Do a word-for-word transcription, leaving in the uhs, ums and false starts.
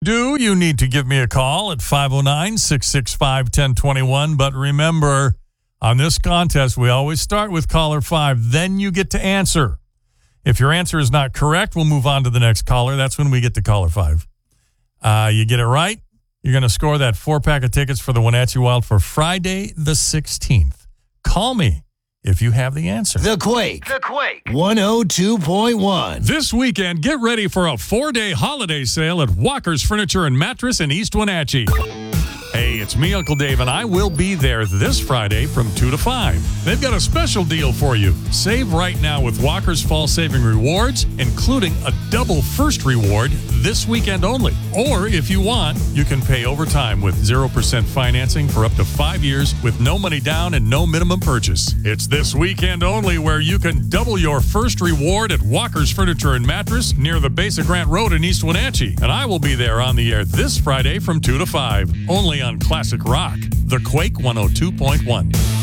do, you need to give me a call at five oh nine, six six five, one oh two one. But remember, on this contest, we always start with caller five. Then you get to answer. If your answer is not correct, we'll move on to the next caller. That's when we get to caller five. Uh, you get it right, you're going to score that four-pack of tickets for the Wenatchee Wild for Friday the sixteenth. Call me if you have the answer. The Quake. The Quake. one oh two point one. This weekend, get ready for a four-day holiday sale at Walker's Furniture and Mattress in East Wenatchee. Hey, it's me, Uncle Dave, and I will be there this Friday from two to five. They've got a special deal for you. Save right now with Walker's Fall Saving Rewards, including a double first reward this weekend only. Or if you want, you can pay over time with zero percent financing for up to five years with no money down and no minimum purchase. It's this weekend only where you can double your first reward at Walker's Furniture and Mattress near the base of Grant Road in East Wenatchee. And I will be there on the air this Friday from two to five. Only on Classic Rock, The Quake one oh two point one.